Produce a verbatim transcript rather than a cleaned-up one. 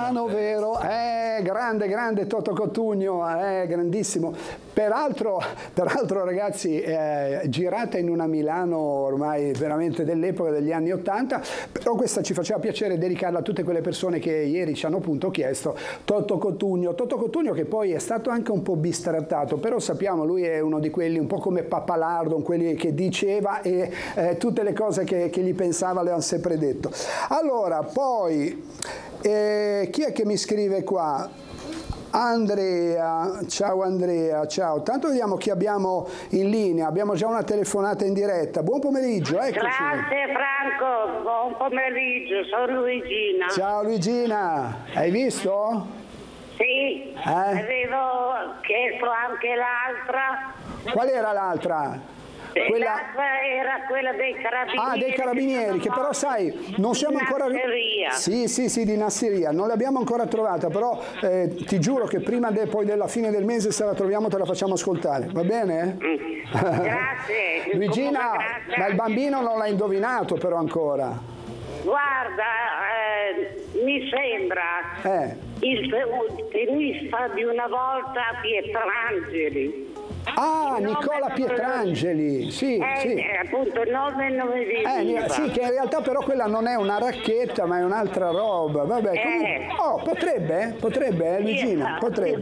Milano, vero? Eh, grande, grande Toto Cotugno, eh, grandissimo. Peraltro, peraltro ragazzi, eh, girata in una Milano ormai veramente dell'epoca degli anni Ottanta, però questa ci faceva piacere dedicarla a tutte quelle persone che ieri ci hanno appunto chiesto Toto Cotugno. Toto Cotugno che poi è stato anche un po' bistrattato, però sappiamo lui è uno di quelli un po' come Pappalardo, quelli che diceva e eh, tutte le cose che, che gli pensava le hanno sempre detto. Allora, poi eh, chi è che mi scrive qua? Andrea, ciao Andrea, ciao. Tanto vediamo chi abbiamo in linea, abbiamo già una telefonata in diretta. Buon pomeriggio, eccoci. Grazie Franco, buon pomeriggio, sono Luigina. Ciao Luigina, hai visto? Sì, eh? avevo chiesto anche l'altra. Qual era l'altra? Quella... L'altra era quella dei carabinieri. Ah, dei carabinieri, che, che però sai, non siamo ancora... Nasseria. Sì, sì, sì, di Nasseria, non l'abbiamo ancora trovata, però eh, ti giuro che prima de, poi della fine del mese se la troviamo te la facciamo ascoltare, va bene? Mm. Grazie. Luigina, grazie. Ma il bambino non l'ha indovinato però ancora. Guarda, eh, mi sembra eh. il tenista di una volta Pietrangeli. Ah, Nicola Pietrangeli, sì, eh, sì. Eh, appunto il nome non mi veniva. Eh, sì, che in realtà però quella non è una racchetta, ma è un'altra roba. Vabbè, eh. comunque, oh, potrebbe, potrebbe, eh, Luigina, potrebbe.